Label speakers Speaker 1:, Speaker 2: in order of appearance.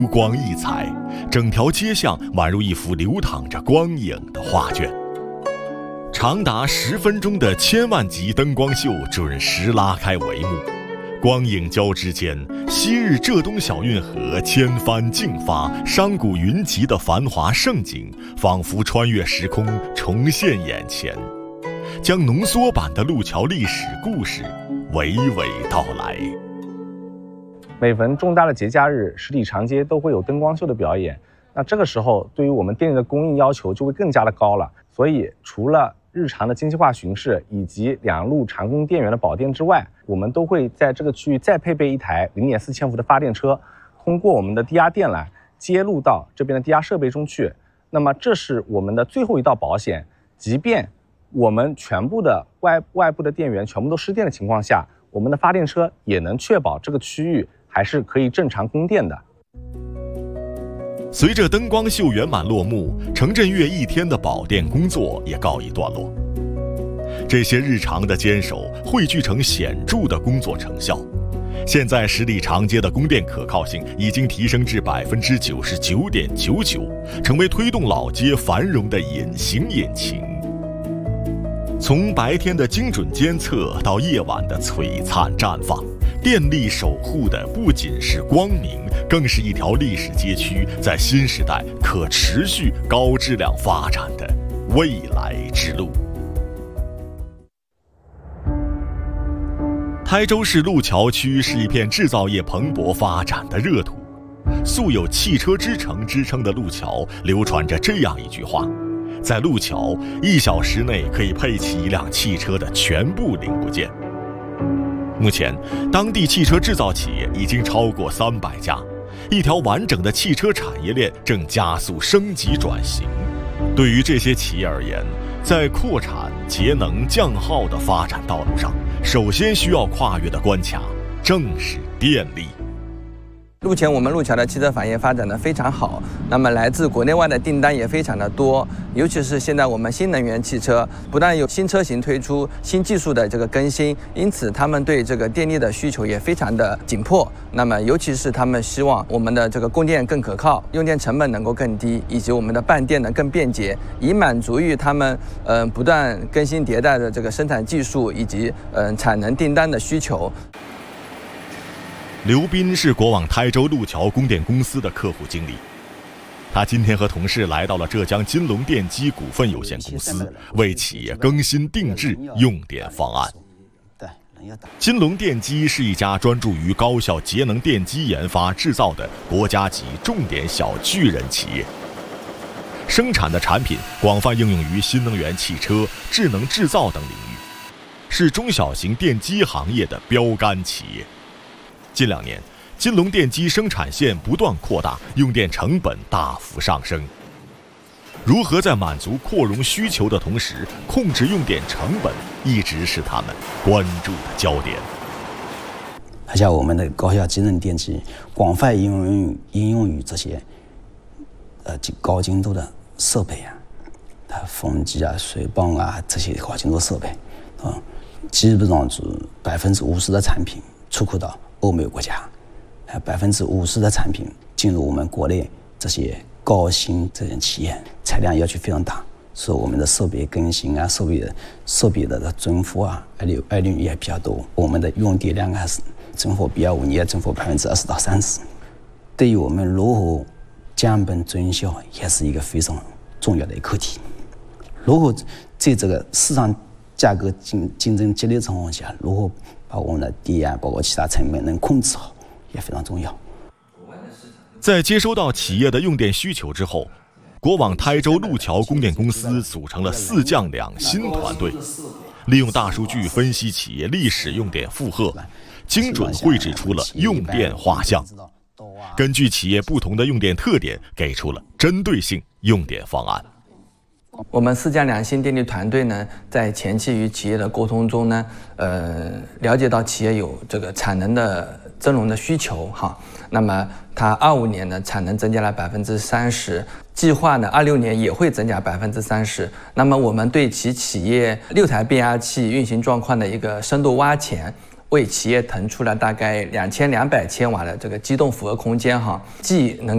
Speaker 1: 光溢彩，整条街巷宛如一幅流淌着光影的画卷。长达10分钟的千万级灯光秀准时拉开帷幕，光影交织间，昔日浙东小运河千帆竞发、商贾云集的繁华盛景，仿佛穿越时空重现眼前，将浓缩版的路桥历史故事娓娓道来。
Speaker 2: 每逢重大的节假日，十里长街都会有灯光秀的表演。那这个时候，对于我们店里的供应要求就会更加的高了。所以，除了日常的精细化巡视以及2路长供电源的保电之外，我们都会在这个区域再配备一台0.4千伏的发电车，通过我们的低压电缆接入到这边的低压设备中去。那么，这是我们的最后一道保险。即便我们全部的外部的电源全部都失电的情况下，我们的发电车也能确保这个区域还是可以正常供电的。
Speaker 1: 随着灯光秀圆满落幕，程振岳一天的保电工作也告一段落。这些日常的坚守汇聚成显著的工作成效。现在十里长街的供电可靠性已经提升至99.99%，成为推动老街繁荣的隐形引擎。从白天的精准监测到夜晚的璀璨绽放，电力守护的不仅是光明，更是一条历史街区在新时代可持续高质量发展的未来之路。台州市路桥区是一片制造业蓬勃发展的热土，素有汽车之城之称的路桥流传着这样一句话：在路桥1小时内可以配齐一辆汽车的全部零部件。目前，当地汽车制造企业已经超过300家，一条完整的汽车产业链正加速升级转型。对于这些企业而言，在扩产、节能、降耗的发展道路上，首先需要跨越的关卡正是电力。
Speaker 3: 目前我们路桥的汽车产业发展得非常好，那么来自国内外的订单也非常的多，尤其是现在我们新能源汽车不但有新车型推出，新技术的这个更新，因此他们对这个电力的需求也非常的紧迫。那么尤其是他们希望我们的这个供电更可靠，用电成本能够更低，以及我们的办电呢更便捷，以满足于他们不断更新迭代的这个生产技术以及产能订单的需求。
Speaker 1: 刘斌是国网台州路桥供电公司的客户经理，他今天和同事来到了浙江金龙电机股份有限公司，为企业更新定制用电方案。金龙电机是一家专注于高效节能电机研发制造的国家级重点小巨人企业，生产的产品广泛应用于新能源汽车、智能制造等领域，是中小型电机行业的标杆企业。近2年，金龙电机生产线不断扩大，用电成本大幅上升。如何在满足扩容需求的同时控制用电成本，一直是他们关注的焦点。
Speaker 4: 像我们的高效节能电机广泛应用于这些高精度的设备啊，风机啊、水泵啊这些高精度设备基本上是50%的产品出口到欧美国家，50%的产品进入我们国内这些高新这些企业，产量要求非常大，所以我们的设备更新啊、设备的增幅啊、爱率也比较多，我们的用电量还是增幅比5年增幅20%到30%。对于我们如何降本增效，也是一个非常重要的课题。如何在这个市场价格竞争激烈的情况下，如何把我们的电包括其他成本能控制好，也非常重要。
Speaker 1: 在接收到企业的用电需求之后，国网台州路桥供电公司组成了4降2新团队，利用大数据分析企业历史用电负荷，精准绘制出了用电画像，根据企业不同的用电特点，给出了针对性用电方案。
Speaker 3: 我们4降2新电力团队呢，在前期与企业的沟通中呢，了解到企业有这个产能的增容的需求哈。那么它25年呢产能增加了30%，计划呢26年也会增加30%。那么我们对其企业6台变压器运行状况的一个深度挖潜，为企业腾出了大概2200千瓦的这个机动负荷空间哈，既能